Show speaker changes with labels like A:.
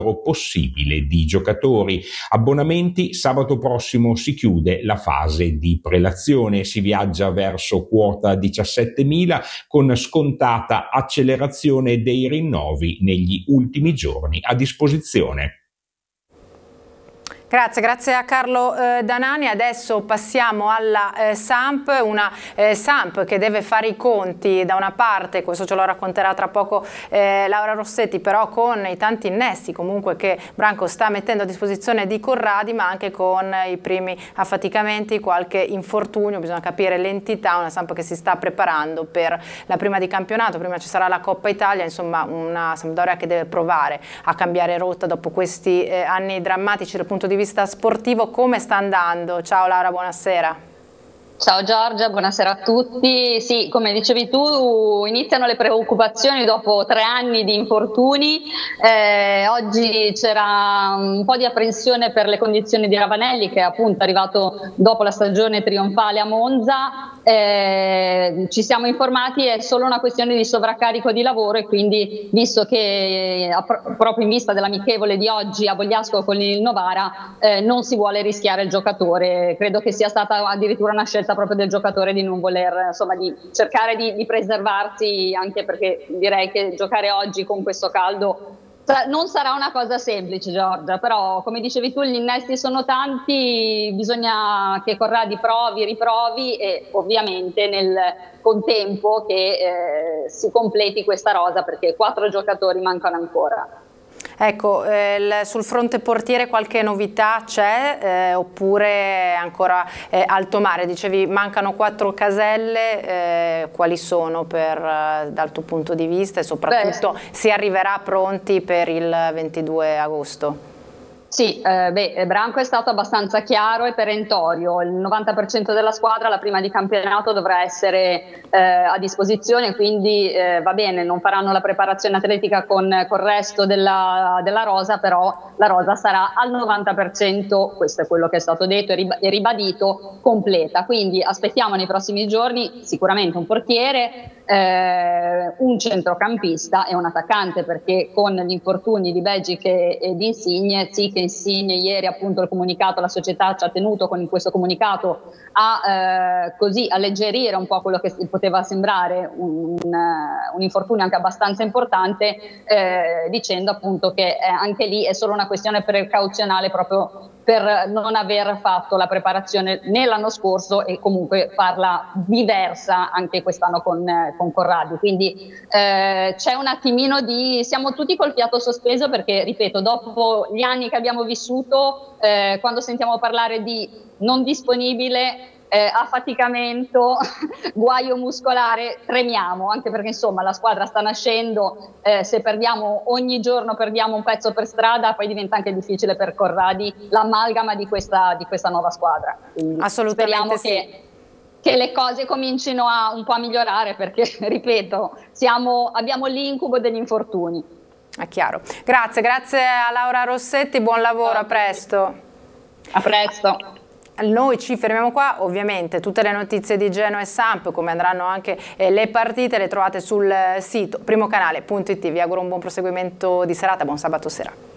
A: possibile di giocatori. Abbonamenti: sabato prossimo si chiude la fase di prelazione, si viaggia verso quota 17.000 con scontata accelerazione dei rinnovi negli ultimi giorni a disposizione.
B: Grazie a Carlo Danani. Adesso passiamo alla Samp, una Samp che deve fare i conti da una parte, questo ce lo racconterà tra poco Laura Rossetti, però con i tanti innesti comunque che Branco sta mettendo a disposizione di Corradi, ma anche con i primi affaticamenti, qualche infortunio, bisogna capire l'entità, una Samp che si sta preparando per la prima di campionato, prima ci sarà la Coppa Italia, insomma una Sampdoria che deve provare a cambiare rotta dopo questi anni drammatici dal punto di vista sportivo. Come sta andando? Ciao Laura, buonasera.
C: Ciao Giorgia, buonasera a tutti. Sì, come dicevi tu, iniziano le preoccupazioni dopo 3 anni di infortuni. Oggi c'era un po' di apprensione per le condizioni di Ravanelli, che è appunto arrivato dopo la stagione trionfale a Monza. Ci siamo informati, è solo una questione di sovraccarico di lavoro, e quindi, visto che proprio in vista dell'amichevole di oggi a Bogliasco con il Novara, non si vuole rischiare il giocatore. Credo che sia stata addirittura una scelta proprio del giocatore di non voler, insomma, di cercare di preservarsi, anche perché direi che giocare oggi con questo caldo non sarà una cosa semplice, Giorgia, però come dicevi tu gli innesti sono tanti, bisogna che Corradi riprovi e ovviamente nel contempo che si completi questa rosa, perché 4 giocatori mancano ancora.
B: Ecco, sul fronte portiere qualche novità c'è oppure ancora alto mare? Dicevi mancano 4 caselle, quali sono dal tuo punto di vista, e soprattutto si arriverà pronti per il 22 agosto?
C: Sì, Branco è stato abbastanza chiaro e perentorio. Il 90% della squadra la prima di campionato dovrà essere a disposizione, quindi va bene, non faranno la preparazione atletica con il resto della rosa, però la rosa sarà al 90%, questo è quello che è stato detto e ribadito, completa. Quindi aspettiamo nei prossimi giorni sicuramente un portiere, un centrocampista e un attaccante, perché con gli infortuni di Begic e di Insigne, sì che Insigne ieri appunto il comunicato, la società ci ha tenuto con questo comunicato a così alleggerire un po' quello che poteva sembrare un infortunio anche abbastanza importante, dicendo appunto che anche lì è solo una questione precauzionale, proprio per non aver fatto la preparazione né l'anno scorso e comunque farla diversa anche quest'anno con Corradi. Quindi c'è un attimino siamo tutti col fiato sospeso, perché ripeto, dopo gli anni che abbiamo vissuto, quando sentiamo parlare di non disponibile, affaticamento, guaio muscolare, tremiamo, anche perché insomma la squadra sta nascendo, se perdiamo ogni giorno, perdiamo un pezzo per strada, poi diventa anche difficile per Corradi l'amalgama di questa nuova squadra. Quindi
B: assolutamente
C: speriamo che le cose comincino un po' a migliorare, perché ripeto, abbiamo l'incubo degli infortuni.
B: È chiaro. Grazie a Laura Rossetti, buon lavoro, a presto.
C: A presto.
B: Noi ci fermiamo qua, ovviamente tutte le notizie di Genoa e Samp, come andranno anche le partite, le trovate sul sito primocanale.it. Vi auguro un buon proseguimento di serata, buon sabato sera.